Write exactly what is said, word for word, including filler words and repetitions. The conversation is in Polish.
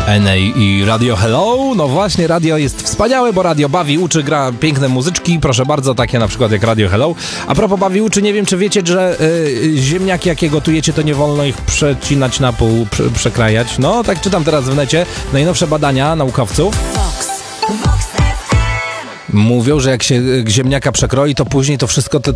N A i Radio Hello. No właśnie, radio jest wspaniałe, bo radio bawi, uczy, gra piękne muzyczki, proszę bardzo, takie na przykład jak Radio Hello. A propos bawi, uczy, nie wiem, czy wiecie, że y, ziemniaki, jakie gotujecie, to nie wolno ich przecinać na pół, prze, przekrajać. No, tak czytam teraz w necie najnowsze badania naukowców. Mówią, że jak się ziemniaka przekroi, to później to wszystko, te,